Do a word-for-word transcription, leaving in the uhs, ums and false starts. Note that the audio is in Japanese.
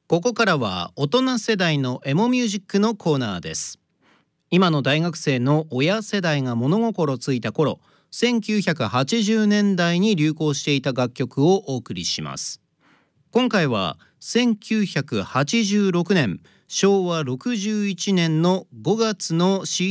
ここからは大人世代のエモミュージックのコーナーです。今の大学生の親世代が物心ついた頃、せんきゅうひゃくはちじゅうねんだいに流行していた楽曲をお送りします。今回はせんきゅうひゃくはちじゅうろくねん、しょうわろくじゅういちねんのごがつの シー